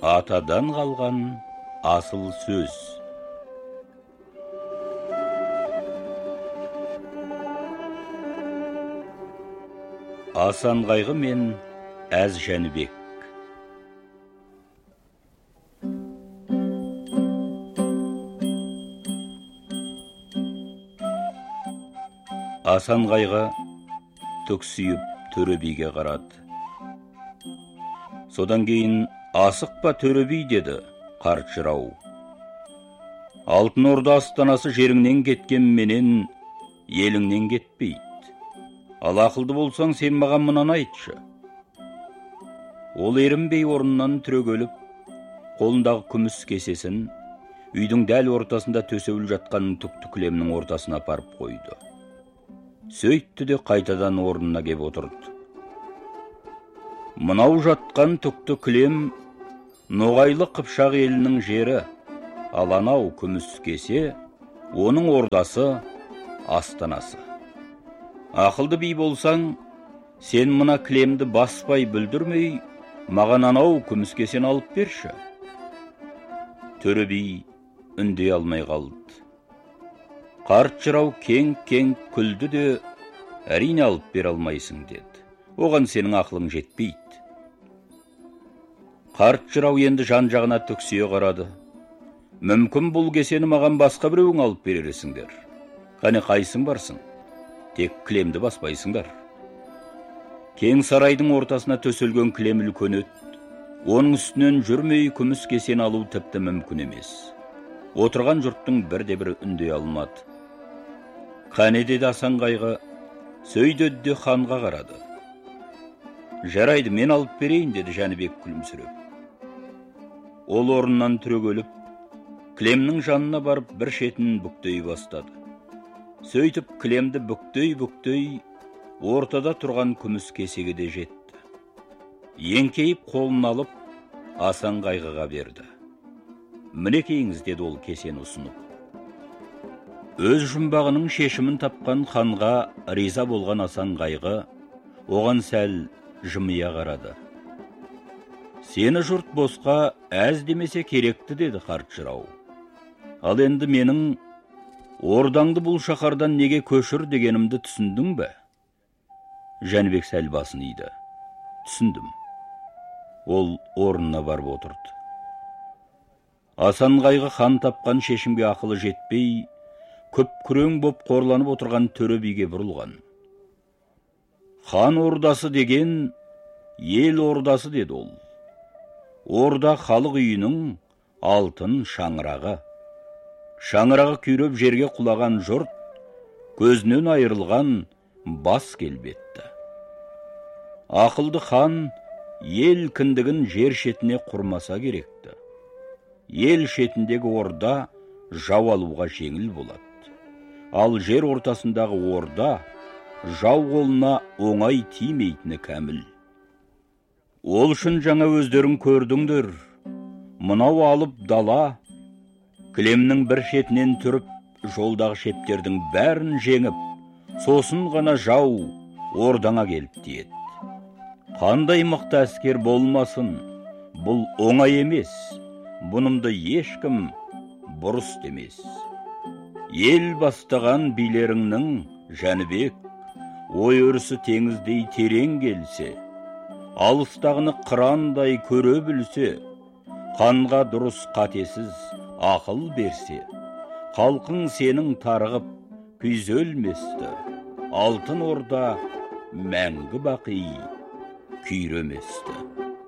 Атадан қалған асыл сөз. Асан Қайғы мен Әз Жәнібек. Асан Қайғы түксиіп Төрі биге қарады. Содан кейін асықпа Төрі би деді қарт жырау. Алтын Орда астанасы жеріңнен кеткен менен еліңнен кетпейді. Ал ақылды болсаң сен маған мынаны айтшы. Ол ерінбей орнынан түрегеліп, қолындағы күміс кесесін үйдің дәл ортасында төсеулі жатқан түкті кілемнің ортасына апарып қойды. Сөйтті де қайтадан орнына кеп отырды. Мынау жатқан түкті кілем Ноғайлы Қыпшақ елінің жері, ал анау күміс кесе оның ордасы, астанасы. Ақылды би болсаң, сен мына кілемді баспай бүлдірмей, маған анау күміс кесені алып берші. Төрі би үндей алмай қалды. Қарт жырау кең-кең күлді де, әрине алып бер алмайсың деді. Оған сенің ақылың жетпейді. Қарт жырау енді жан-жағына түксие қарады. Мүмкін бұл кесені маған басқа біреуің алып берерсіңдер. Қане қайсың барсың? Тек кілемді баспайсыңдар. Кең сарайдың ортасына төселген кілем үлкен еді. Оның үстінен жүрмей күміс кесені алу тіпті мүмкін емес. Отырған жұрттың бірде-бір үндей алмады. Қане деді Асан Қайғы, сөйдеді де ханға қарады. Жарайды, мен алып берейін деді Жәнібек күлімсіреп. Ол орнынан түрегеліп, кілемнің жанына барып бір шетін бүктей бастады. Сөйтіп кілемді бүктей, ортада тұрған күміс кесеге де жетті. Еңкейіп қолын алып, Асан Қайғыға берді. Мінекейіңіз деді ол кесені ұсынып. Өз жұмбағының шешімін тапқан ханға риза болған Асан Қайғы оған сәл жымия қарады. Сені жұрт босқа әз демесе керекті деді қарт жырау. Ал енді менің ордаңды бұл шаһардан неге көшір дегенімді түсіндің бе? Жәнібек сәл басын иді. Түсіндім. Ол орнына барып отырды. Асан Қайғы хан тапқан шешімге ақылы жетпей, күп-күрең боп қорланып отырған Төрі биге бұрылған. Хан ордасы деген ел ордасы деді ол. Орда халық үйінің алтын шаңырағы. Шаңырағы күйреп жерге құлаған жұрт, көзінен айырылған бас келбетті. Ақылды хан ел кіндігін жер шетіне құрмаса керекті. Ел шетіндегі орда жау алуға жеңіл болады. Ал жер ортасындағы орда жау қолына оңай тимейтіні кәміл. Ол үшін жаңа өздерің көрдіңдер. Мынау алып дала, кілемнің бір шетінен түріп, жолдағы шептердің бәрін жеңіп, сосын ғана жау ордаңа келіп тиеді. Қандай мықты әскер болмасын, бұл оңай емес, бұнымды ешкім бұрыс демес. Ел бастаған билеріңнің, Жәнібек, ой өрісі теңіздей терең келсе, алыстағыны қырандай көре білсе, қанға дұрыс қатесіз ақыл берсе, халқың сенің тарығып күйзелместі, алтын орда мәңгі бақи күйреместі.